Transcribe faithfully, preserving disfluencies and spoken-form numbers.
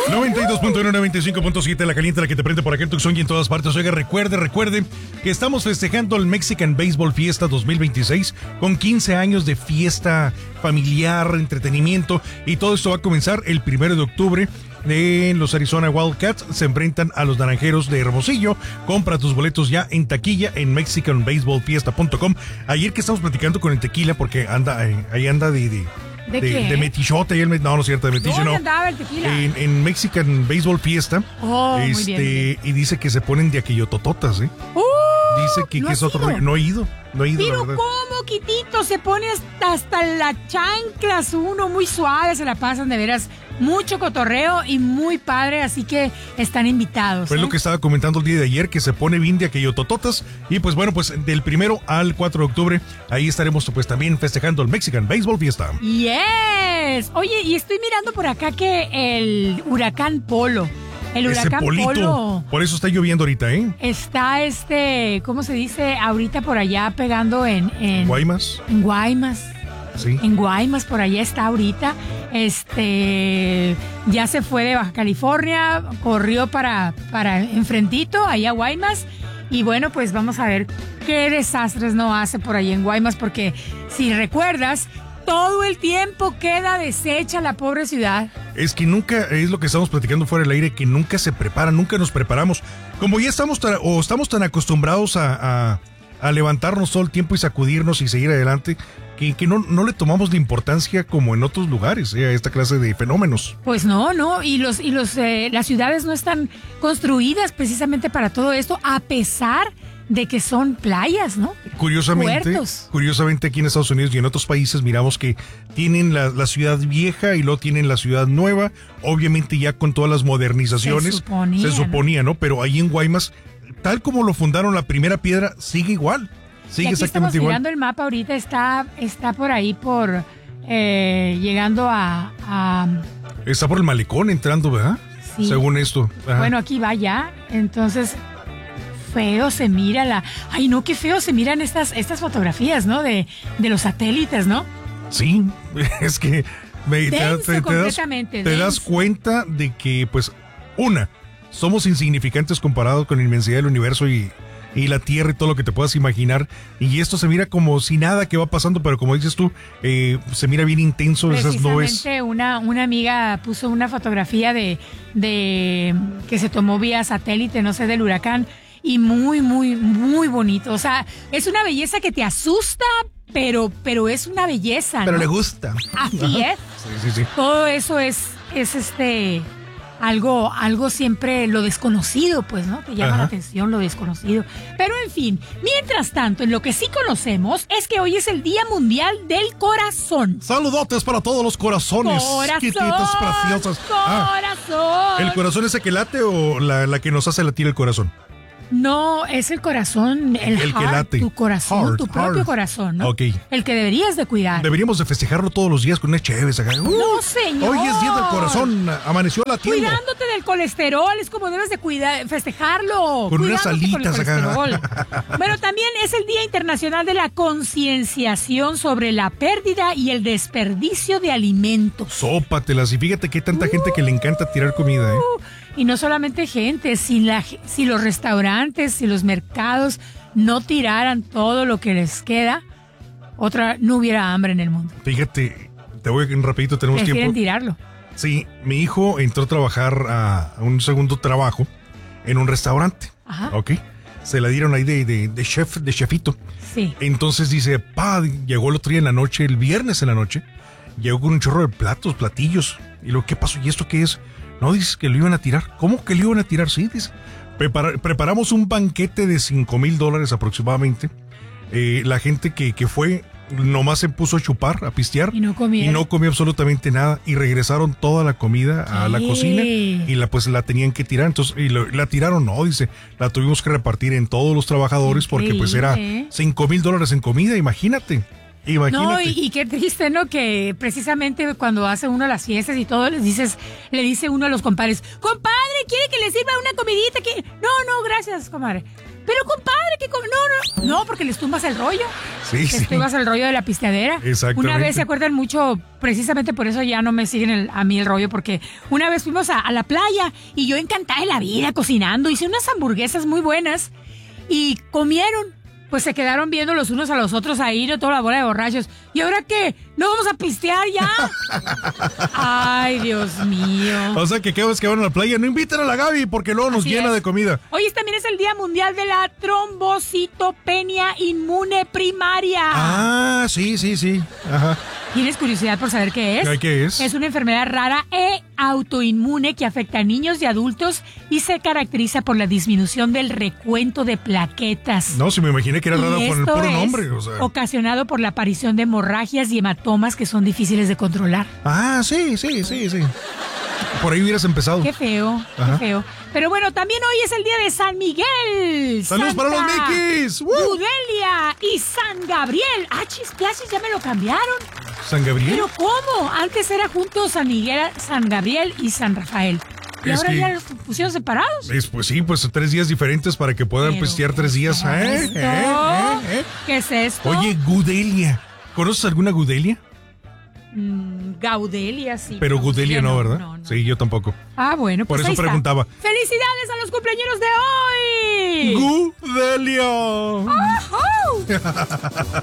noventa y dos punto uno, noventa y cinco punto siete, la caliente, la que te prende por aquí en Tucson y en todas partes. Oiga, recuerde, recuerde que estamos festejando el Mexican Baseball Fiesta dos mil veintiséis con quince años de fiesta familiar, entretenimiento, y todo esto va a comenzar el primero de octubre. De los Arizona Wildcats se enfrentan a los Naranjeros de Hermosillo. Compra tus boletos ya en taquilla en mexican baseball fiesta punto com. Ayer que estamos platicando con el Tequila, porque anda eh, ahí anda de... de ¿De, de, qué? de metichote, y él, no, no es cierto, de metiche, ¿Dónde no. andaba el Tequila? En, en Mexican Baseball Fiesta. Oh, este, muy bien, muy bien. Y dice que se ponen de aquello tototas, ¿eh? Uh, Dice que, ¿no que es has otro ido? rollo. No he ido, no he ido, Pero la verdad. cómo, Quitito, se pone hasta, hasta las chanclas, uno muy suave, se la pasan de veras, mucho cotorreo y muy padre, así que están invitados. Fue ¿eh? lo que estaba comentando el día de ayer, que se pone bien de aquello tototas. Y pues bueno, pues del primero al cuatro de octubre, ahí estaremos pues también festejando el Mexican Baseball Fiesta. Yes. Oye, y estoy mirando por acá que el huracán Polo, el Ese huracán polito, Polo por eso está lloviendo ahorita, ¿eh? está, este, ¿cómo se dice? Ahorita por allá pegando en... en Guaymas, En Guaymas. sí. En Guaymas, por allá está ahorita. Este, ya se fue de Baja California, corrió para, para enfrentito, allá a Guaymas. Y bueno, pues vamos a ver qué desastres no hace por ahí en Guaymas, porque si recuerdas, todo el tiempo queda deshecha la pobre ciudad. Es que nunca, es lo que estamos platicando fuera del aire, que nunca se prepara, nunca nos preparamos. Como ya estamos tan, o estamos tan acostumbrados a, a, a levantarnos todo el tiempo y sacudirnos y seguir adelante, que, que no, no le tomamos la importancia como en otros lugares, eh, a esta clase de fenómenos. Pues no, no, y los y los eh, las ciudades no están construidas precisamente para todo esto, a pesar de que son playas, ¿no? Curiosamente, Puertos. curiosamente aquí en Estados Unidos y en otros países miramos que tienen la, la ciudad vieja y luego tienen la ciudad nueva, obviamente ya con todas las modernizaciones. Se suponía, se suponía, ¿no? Pero ahí en Guaymas, tal como lo fundaron la primera piedra, sigue igual. Sigue Y aquí exactamente estamos igual. mirando el mapa ahorita, está, está por ahí por eh, llegando a, a Está por el malecón entrando, ¿verdad? Sí. Según esto. Ajá. bueno, aquí va ya, entonces feo se mira la, ay no, qué feo se miran estas, estas fotografías, ¿no? De, de los satélites, ¿no? Sí, es que me- te, Denso, te- te das, completamente te das denso. cuenta de que, pues, una, somos insignificantes comparados con la inmensidad del universo y, y la Tierra y todo lo que te puedas imaginar. Y esto se mira como si nada que va pasando, pero como dices tú, eh, se mira bien intenso esas nubes. Precisamente una, una amiga puso una fotografía de, de que se tomó vía satélite, no sé, del huracán, y muy, muy, muy bonito. O sea, es una belleza que te asusta, pero, pero es una belleza, Pero ¿no? le gusta. Así es. Sí, sí, sí. Todo eso es, es este algo, algo siempre lo desconocido, pues, ¿no? Te llama Ajá. la atención lo desconocido. Pero en fin, mientras tanto, en lo que sí conocemos es que hoy es el Día Mundial del Corazón. Saludotes para todos los corazones. Corazón. Chiquititas, preciosas. Ah, Corazón. ¿el corazón ese que late o la, la que nos hace latir el corazón? No, es el corazón, el, El que heart, late. tu corazón, Heart, tu propio heart. corazón, ¿no? Ok. El que deberías de cuidar. Deberíamos de festejarlo todos los días con unas chéves acá. Uh, No, señor. Hoy es día del corazón, amaneció latiendo. Cuidándote del colesterol, es como debes de cuidar, festejarlo. Con unas cuidándote con el alitas acá. colesterol. Bueno, también es el Día Internacional de la Concienciación sobre la pérdida y el desperdicio de alimentos. Sópatelas, y fíjate que hay tanta gente que le encanta tirar comida, ¿eh? Uh, y no solamente gente, si, la, si los restaurantes, si los mercados no tiraran todo lo que les queda, otra no hubiera hambre en el mundo. Fíjate, te voy un rapidito, tenemos Prefieren tiempo. tirarlo. Sí, mi hijo entró a trabajar a un segundo trabajo en un restaurante. Ajá. ¿Ok? Se la dieron ahí de, de, de chef, de chefito. Sí. Entonces dice, pa, llegó el otro día en la noche, el viernes en la noche, llegó con un chorro de platos, platillos. Y luego, ¿qué pasó? ¿Y esto qué es? No, dices que lo iban a tirar. ¿Cómo que lo iban a tirar? Sí, dice. Prepara- preparamos un banquete de cinco mil dólares aproximadamente. Eh, la gente que, que fue nomás se puso a chupar, a pistear. Y no comieron. Y no comió absolutamente nada. Y regresaron toda la comida a la ¿Qué? cocina. Y la pues la tenían que tirar. Entonces, y lo- la tiraron, no, dice. La tuvimos que repartir en todos los trabajadores porque pues era Increíble. cinco mil dólares en comida, imagínate. Imagínate. No, y, y qué triste, ¿no? Que precisamente cuando hace uno las fiestas y todo, les dices, le dice uno a los compadres, compadre, ¿quiere que le sirva una comidita? ¿Quiere? No, no, gracias, comadre. Pero compadre, que com- no, no, no, porque les tumbas el rollo. Sí, les sí. tumbas el rollo de la pisteadera. Exactamente. Una vez se acuerdan mucho, precisamente por eso ya no me siguen el- a mí el rollo, porque una vez fuimos a, a la playa y yo encantada de la vida cocinando, hice unas hamburguesas muy buenas y comieron. Pues se quedaron viendo los unos a los otros ahí, ¿no? Toda la bola de borrachos. ¿Y ahora qué? ¿No vamos a pistear ya? Ay, Dios mío. O sea, que cada vez que van a la playa, no inviten a la Gaby porque luego nos Así llena es. de comida. Hoy también es el Día Mundial de la Trombocitopenia Inmune Primaria. Ah, sí, sí, sí. Ajá. ¿Tienes curiosidad por saber qué es? ¿Qué es? Es una enfermedad rara e autoinmune que afecta a niños y adultos y se caracteriza por la disminución del recuento de plaquetas. No, si me imaginé que era Y rara por el esto puro es nombre. O sea. ocasionado por la aparición de hemorragias y hematomas que son difíciles de controlar. Ah, sí, sí, sí, sí. Por ahí hubieras empezado. Qué feo, Ajá. qué feo. Pero bueno, también hoy es el día de San Miguel. ¡Saludos para los Santa Mickeys! ¡Woo! Gudelia y San Gabriel. Ah, chisplasis, ya me lo cambiaron. ¿San Gabriel? ¿Pero cómo? Antes era juntos San Miguel, San Gabriel y San Rafael. ¿Y Es ahora que- ya los pusieron separados? Es, pues sí, pues tres días diferentes para que puedan Pero, pistear tres días. ¿qué ¿Eh? es ¿Eh? esto? ¿Eh? ¿Eh? ¿Qué es esto? Oye, Gudelia. ¿Conoces alguna Gudelia? Mm, Gaudelia, sí. Pero Gudelia no, ¿verdad? No, no. Sí, yo tampoco. Ah, bueno, Por pues eso ahí está. preguntaba. ¡Felicidades a los cumpleaños de hoy! Gudelia. ¡Ajú!